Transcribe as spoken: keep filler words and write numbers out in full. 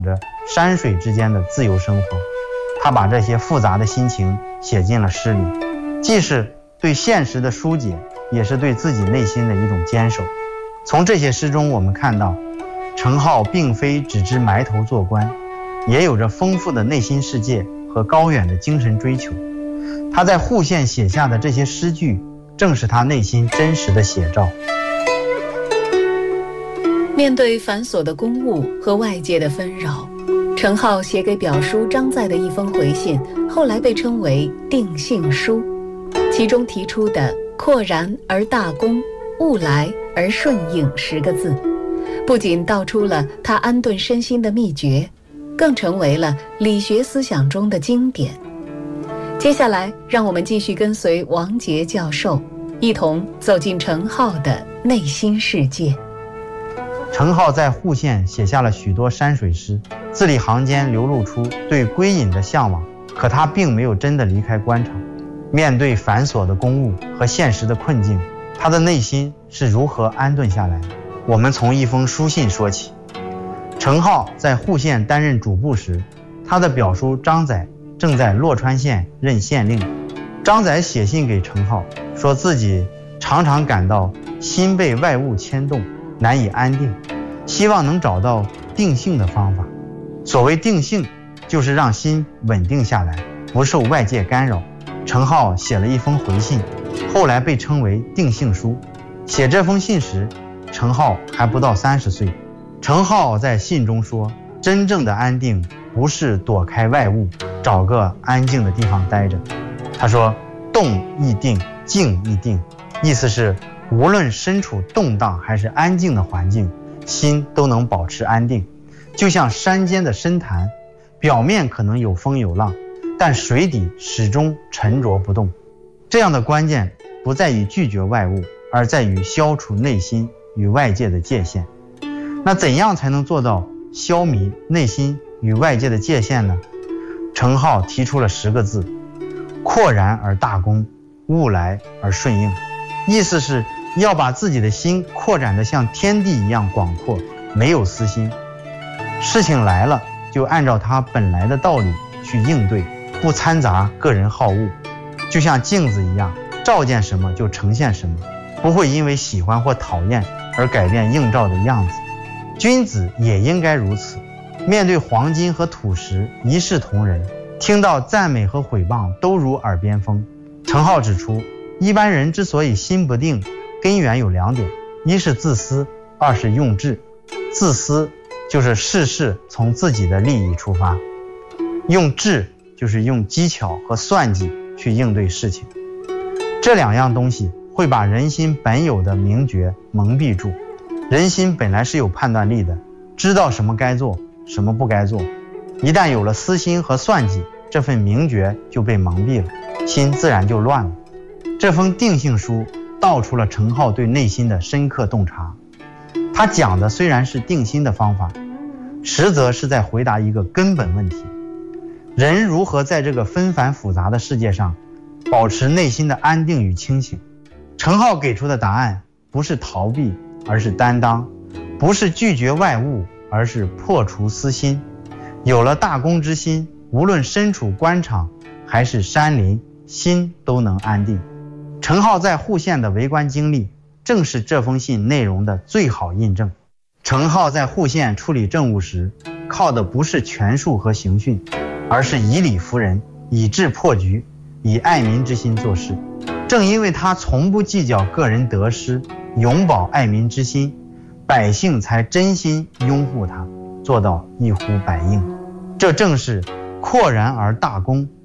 着山水之间的自由生活。他把这些复杂的心情写进了诗里，既是对现实的疏解，也是对自己内心的一种坚守。从这些诗中我们看到，程颢并非只知埋头做官，也有着丰富的内心世界和高远的精神追求。他在户县写下的这些诗句，正是他内心真实的写照。 面对繁琐的公务和外界的纷扰，程颢写给表叔张载的一封回信，后来被称为《定性书》，其中提出的阔然而大公，物来而顺应十个字，不仅道出了他安顿身心的秘诀，更成为了理学思想中的经典。接下来，让我们继续跟随王杰教授，一同走进程颢的内心世界。 程颢在户县写下了许多山水诗，字里行间流露出对归隐的向往，可他并没有真的离开官场。面对繁琐的公务和现实的困境，他的内心是如何安顿下来的？我们从一封书信说起。程颢在户县担任主簿时，他的表叔张载正在洛川县任县令。张载写信给程颢，说自己常常感到心被外物牵动，难以安定，希望能找到定性的方法。所谓定性，就是让心稳定下来，不受外界干扰。程颢写了一封回信，后来被称为《定性书》。写这封信时，程颢还不到三十岁。程颢在信中说，真正的安定不是躲开外物，找个安静的地方待着。他说，动亦定，静亦定，意思是无论身处动荡还是安静的环境，心都能保持安定。就像山间的深潭，表面可能有风有浪，但水底始终沉着不动。这样的关键不在于拒绝外物，而在于消除内心与外界的界限。那怎样才能做到消弭内心与外界的界限呢？程颢提出了十个字：阔然而大公，物来而顺应。意思是要把自己的心扩展得像天地一样广阔，没有私心。事情来了，就按照它本来的道理去应对，不掺杂个人好恶。就像镜子一样，照见什么就呈现什么，不会因为喜欢或讨厌而改变映照的样子。君子也应该如此，面对黄金和土石一视同仁，听到赞美和毁谤都如耳边风。程颢指出，一般人之所以心不定，根源有两点，一是自私，二是用智。自私就是事事从自己的利益出发，用智就是用技巧和算计去应对事情。这两样东西会把人心本有的明觉蒙蔽住。人心本来是有判断力的，知道什么该做，什么不该做。一旦有了私心和算计，这份明觉就被蒙蔽了，心自然就乱了。这封定性书道出了程颢对内心的深刻洞察。他讲的虽然是定心的方法，实则是在回答一个根本问题：人如何在这个纷繁复杂的世界上保持内心的安定与清醒？程颢给出的答案不是逃避，而是担当；不是拒绝外物，而是破除私心。有了大公之心，无论身处官场还是山林，心都能安定。程颢在户县的为官经历，正是这封信内容的最好印证。程颢在户县处理政务时，靠的不是权术和刑讯，而是以理服人，以智破局，以爱民之心做事。正因为他从不计较个人得失，永葆爱民之心，百姓才真心拥护他，做到一呼百应。这正是阔然而大公，